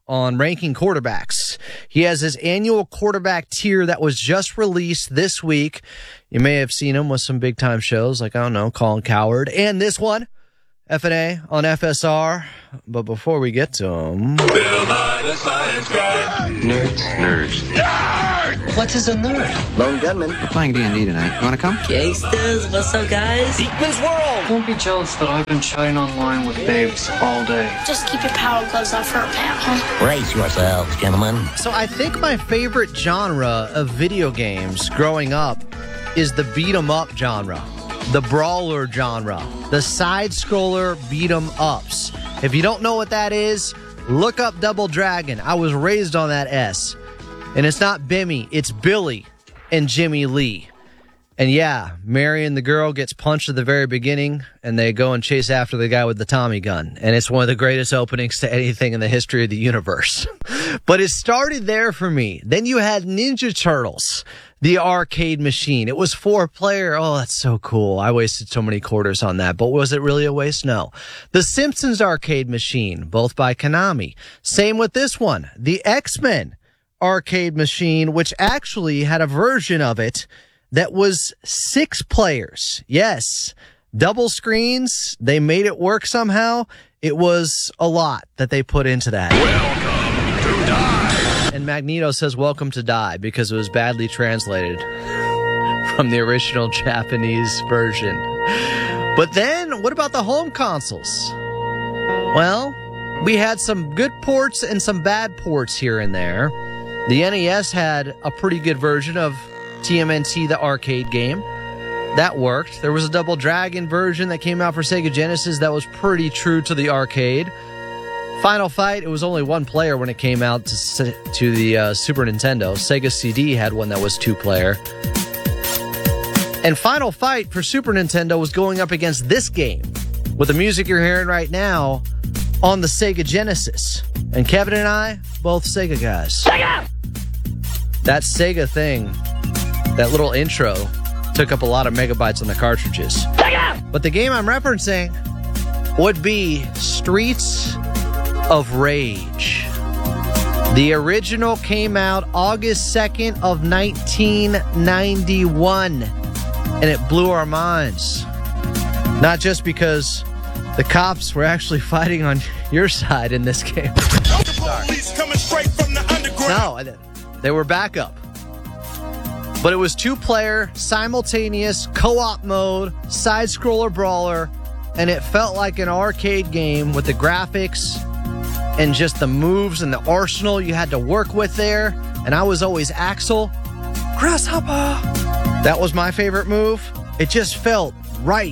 on ranking quarterbacks. He has his annual quarterback tier that was just released this week. You may have seen him with some big-time shows like, I don't know, Colin Cowherd. And this one, F and A on F S R. But before we get to him... Bill Nye, the science guy. Nerds. Nerds. Nerd! What is a nerd? Lone gunman. We're playing D and D tonight. You want to come? Gangsters, what's up, guys? Beakman's World! Don't be jealous that I've been chatting online with babes all day. Just keep your power gloves off her, pal, huh? Brace yourselves, gentlemen. So I think my favorite genre of video games growing up is the beat-em-up genre, the brawler genre, the side-scroller beat-em-ups. If you don't know what that is, look up Double Dragon. I was raised on that S. And it's not Bimmy, it's Billy and Jimmy Lee. And yeah, Marion, the girl, gets punched at the very beginning, and they go and chase after the guy with the Tommy gun. And it's one of the greatest openings to anything in the history of the universe. But it started there for me. Then you had Ninja Turtles, the arcade machine. It was four-player. Oh, that's so cool. I wasted so many quarters on that. But was it really a waste? No. The Simpsons arcade machine, both by Konami. Same with this one, the X-Men arcade machine, which actually had a version of it that was six players. Yes, double screens. They made it work somehow. It was a lot that they put into that. Welcome to Die. And Magneto says welcome to Die because it was badly translated from the original Japanese version. But then, what about the home consoles? Well, we had some good ports and some bad ports here and there. The N E S had a pretty good version of T M N T, the arcade game. That worked. There was a Double Dragon version that came out for Sega Genesis that was pretty true to the arcade. Final Fight, it was only one player when it came out to, to the uh, Super Nintendo. Sega C D had one that was two-player. And Final Fight for Super Nintendo was going up against this game with the music you're hearing right now on the Sega Genesis. And Kevin and I, both Sega guys. Sega! That Sega thing, that little intro, took up a lot of megabytes on the cartridges. Sega! But the game I'm referencing would be Streets of Rage. The original came out August second of nineteen ninety-one, and it blew our minds. Not just because the cops were actually fighting on your side in this game. No, they were backup. But it was two-player, simultaneous, co-op mode, side-scroller brawler, and it felt like an arcade game with the graphics and just the moves and the arsenal you had to work with there. And I was always Axel. Grasshopper! That was my favorite move. It just felt right.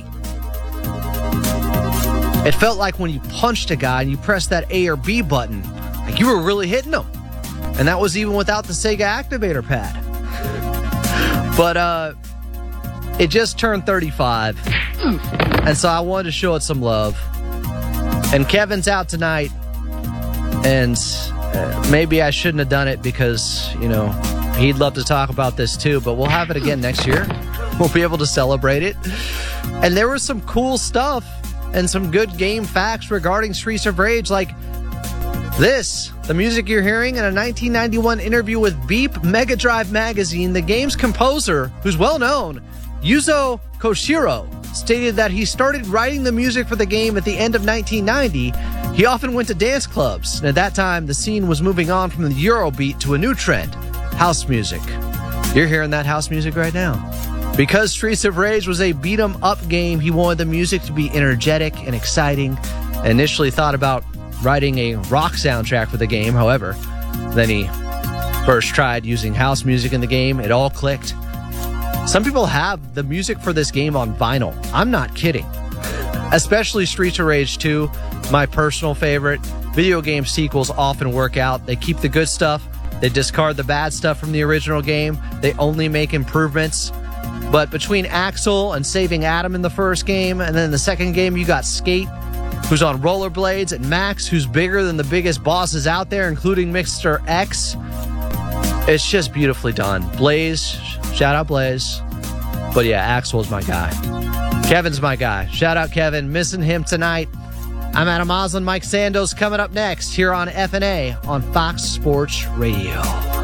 It felt like when you punched a guy and you pressed that A or B button, like you were really hitting him. And that was even without the Sega Activator pad. But uh, it just turned thirty-five. And so I wanted to show it some love. And Kevin's out tonight. And uh, maybe I shouldn't have done it because, you know, he'd love to talk about this too. But we'll have it again next year. We'll be able to celebrate it. And there was some cool stuff and some good game facts regarding Streets of Rage, like this, the music you're hearing in a nineteen ninety-one interview with Beep Mega Drive Magazine. The game's composer, who's well known, Yuzo Koshiro, stated that he started writing the music for the game at the end of nineteen ninety. He often went to dance clubs, and at that time, the scene was moving on from the Eurobeat to a new trend, house music. You're hearing that house music right now. Because Streets of Rage was a beat-em-up game, he wanted the music to be energetic and exciting. I initially thought about writing a rock soundtrack for the game. However, then he first tried using house music in the game. It all clicked. Some people have the music for this game on vinyl. I'm not kidding. Especially Streets of Rage two, my personal favorite. Video game sequels often work out. They keep the good stuff. They discard the bad stuff from the original game. They only make improvements. But between Axel and saving Adam in the first game, and then in the second game, you got Skate, who's on rollerblades, and Max, who's bigger than the biggest bosses out there, including Mister X. It's just beautifully done. Blaze, shout out Blaze. But yeah, Axel's my guy. Kevin's my guy. Shout out Kevin. Missing him tonight. I'm Adam Oslin. Mike Sandoz coming up next here on F N A on Fox Sports Radio.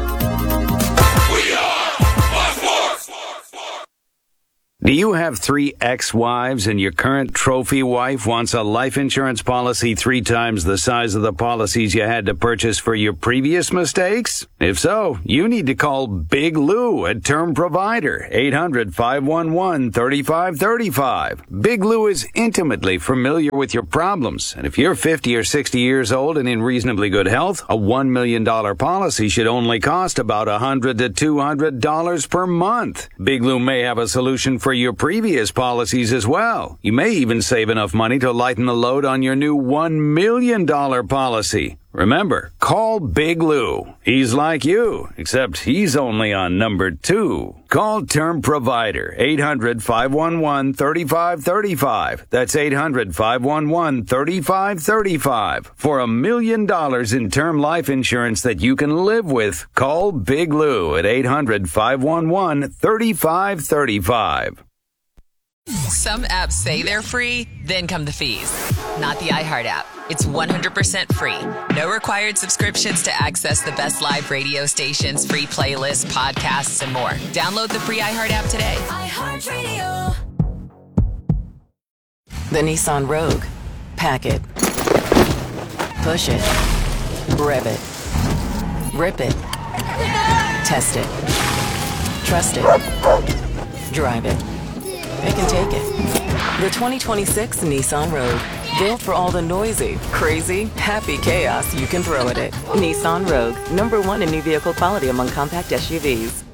Do you have three ex-wives and your current trophy wife wants a life insurance policy three times the size of the policies you had to purchase for your previous mistakes? If so, you need to call Big Lou at Term Provider, eight hundred, five one one, three five three five. Big Lou is intimately familiar with your problems, and if you're fifty or sixty years old and in reasonably good health, a one million dollars policy should only cost about one hundred to two hundred dollars per month. Big Lou may have a solution for your previous policies as well. You may even save enough money to lighten the load on your new one million dollars policy. Remember, call Big Lou. He's like you, except he's only on number two. Call Term Provider, eight hundred, five one one, three five three five. That's eight hundred, five one one, three five three five. For a million dollars in term life insurance that you can live with, call Big Lou at eight hundred, five one one, three five three five. Some apps say they're free, then come the fees. Not the iHeart app. It's one hundred percent free. No required subscriptions to access the best live radio stations, free playlists, podcasts, and more. Download the free iHeart app today. iHeartRadio. The Nissan Rogue. Pack it. Push it. Rev it. Rip it. Test it. Trust it. Drive it. It can take it. The twenty twenty-six Nissan Rogue. Built for all the noisy, crazy, happy chaos you can throw at it. Nissan Rogue. Number one in new vehicle quality among compact S U Vs.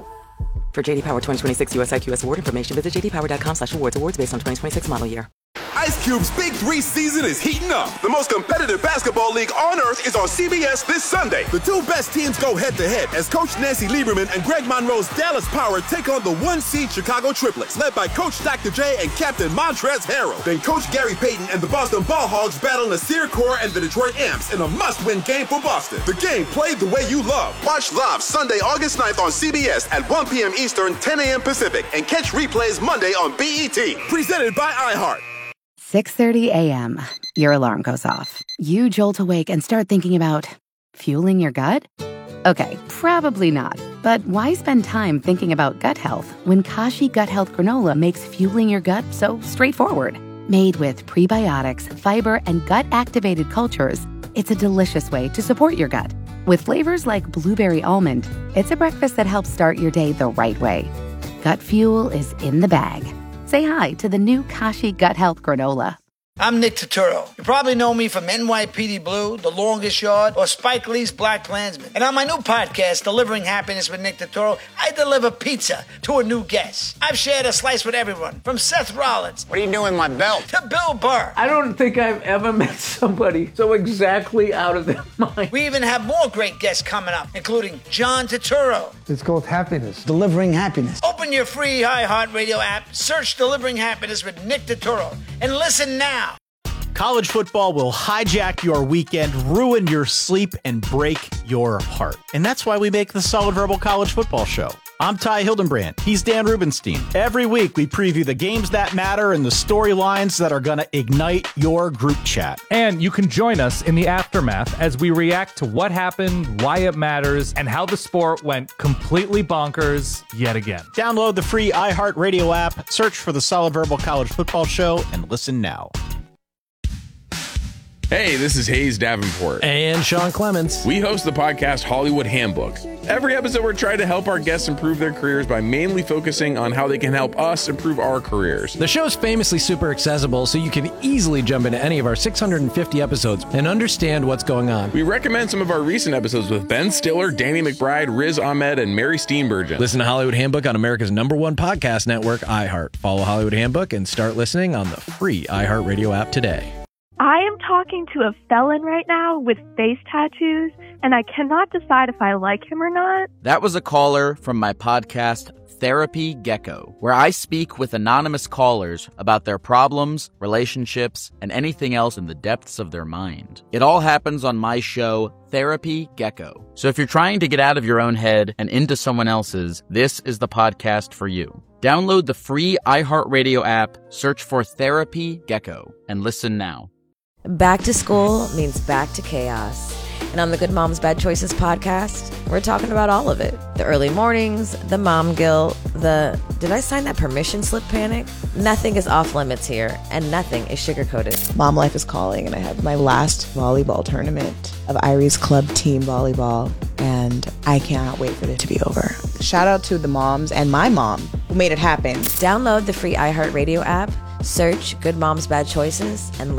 For J D Power twenty twenty-six U S I Q S award information, visit j d power dot com slash awards. Awards based on twenty twenty-six model year. Ice Cube's Big Three season is heating up. The most competitive basketball league on earth is on C B S this Sunday. The two best teams go head-to-head as Coach Nancy Lieberman and Greg Monroe's Dallas Power take on the one-seed Chicago Triplets, led by Coach Doctor J and Captain Montrezl Harrell. Then Coach Gary Payton and the Boston Ball Hogs battle Nasir Kaur and the Detroit Amps in a must-win game for Boston. The game played the way you love. Watch live Sunday, August ninth on C B S at one p.m. Eastern, ten a.m. Pacific, and catch replays Monday on B E T. Presented by iHeart. six thirty a.m. Your alarm goes off. You jolt awake and start thinking about fueling your gut? Okay, probably not. But why spend time thinking about gut health when Kashi Gut Health Granola makes fueling your gut so straightforward? Made with prebiotics, fiber, and gut-activated cultures, it's a delicious way to support your gut. With flavors like blueberry almond, it's a breakfast that helps start your day the right way. Gut fuel is in the bag. Say hi to the new Kashi Gut Health Granola. I'm Nick Turturro. You probably know me from N Y P D Blue, The Longest Yard, or Spike Lee's Black Klansman. And on my new podcast, Delivering Happiness with Nick Turturro, I deliver pizza to a new guest. I've shared a slice with everyone, from Seth Rollins. What are you doing with my belt? To Bill Burr. I don't think I've ever met somebody so exactly out of their mind. We even have more great guests coming up, including John Turturro. It's called happiness, delivering happiness. Open your free iHeartRadio app, search Delivering Happiness with Nick Turturro, and listen now. College football will hijack your weekend, ruin your sleep, and break your heart. And that's why we make the Solid Verbal College Football Show. I'm Ty Hildenbrand. He's Dan Rubenstein. Every week, we preview the games that matter and the storylines that are going to ignite your group chat. And you can join us in the aftermath as we react to what happened, why it matters, and how the sport went completely bonkers yet again. Download the free iHeartRadio app, search for the Solid Verbal College Football Show, and listen now. Hey, this is Hayes Davenport. And Sean Clements. We host the podcast Hollywood Handbook. Every episode, we're trying to help our guests improve their careers by mainly focusing on how they can help us improve our careers. The show's famously super accessible, so you can easily jump into any of our six hundred fifty episodes and understand what's going on. We recommend some of our recent episodes with Ben Stiller, Danny McBride, Riz Ahmed, and Mary Steenburgen. Listen to Hollywood Handbook on America's number one podcast network, iHeart. Follow Hollywood Handbook and start listening on the free iHeartRadio app today. I am talking to a felon right now with face tattoos, and I cannot decide if I like him or not. That was a caller from my podcast, Therapy Gecko, where I speak with anonymous callers about their problems, relationships, and anything else in the depths of their mind. It all happens on my show, Therapy Gecko. So if you're trying to get out of your own head and into someone else's, this is the podcast for you. Download the free iHeartRadio app, search for Therapy Gecko, and listen now. Back to school means back to chaos. And on the Good Moms Bad Choices podcast, we're talking about all of it. The early mornings, the mom guilt, the did I sign that permission slip panic? Nothing is off limits here, and nothing is sugar-coated. Mom life is calling, and I have my last volleyball tournament of Irie's Club team volleyball, and I cannot wait for it to be over. Shout out to the moms and my mom who made it happen. Download the free iHeartRadio app, search Good Moms Bad Choices, and